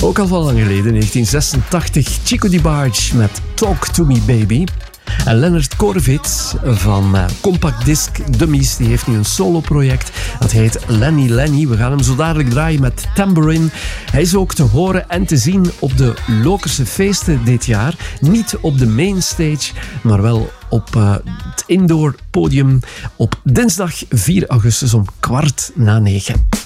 Ook al van lang geleden, 1986, Chico DeBarge met Talk to Me Baby. En Leonard Korvit van Compact Disc Dummies, die heeft nu een soloproject. Dat heet Lenny Lenny. We gaan hem zo dadelijk draaien met Tambourine. Hij is ook te horen en te zien op de Lokerse feesten dit jaar. Niet op de mainstage, maar wel op het indoor podium op dinsdag 4 augustus om 8:15.